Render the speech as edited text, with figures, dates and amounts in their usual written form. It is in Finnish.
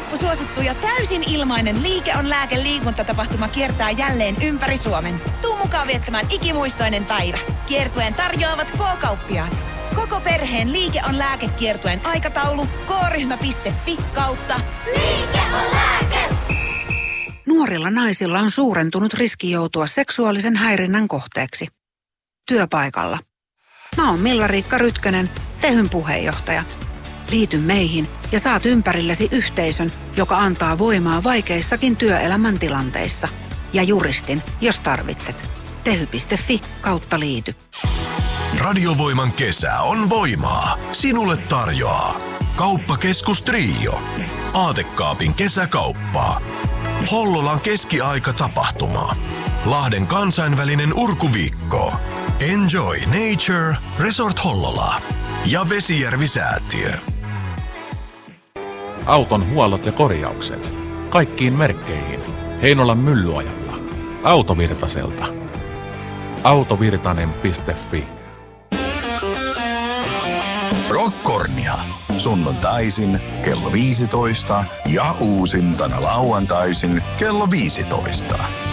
Huippusuosittu ja täysin ilmainen Liike on lääke -liikuntatapahtuma kiertää jälleen ympäri Suomen. Tuu mukaan viettämään ikimuistoinen päivä. Kiertueen tarjoavat K-kauppiaat. Koko perheen Liike on lääkekiertueen aikataulu k-ryhmä.fi/. Liike on lääke! Nuorilla naisilla on suurentunut riski joutua seksuaalisen häirinnän kohteeksi. Työpaikalla. Mä oon Milla-Riikka Rytkönen, Tehyn puheenjohtaja. Liity meihin ja saat ympärillesi yhteisön, joka antaa voimaa vaikeissakin työelämän tilanteissa. Ja juristin, jos tarvitset. Tehy.fi/liity. Radiovoiman kesä on voimaa. Sinulle tarjoaa Kauppakeskus Trio. Aatekaapin kesäkauppaa. Hollolan keskiaikatapahtuma. Lahden kansainvälinen urkuviikko. Enjoy Nature Resort Hollola. Ja Vesijärvi-säätiö. Auton huollot ja korjaukset. Kaikkiin merkkeihin. Heinolan Myllyajalla. Autovirtaselta. Autovirtanen.fi. Rockornia. Sunnuntaisin kello 15 ja uusintana lauantaisin kello 15.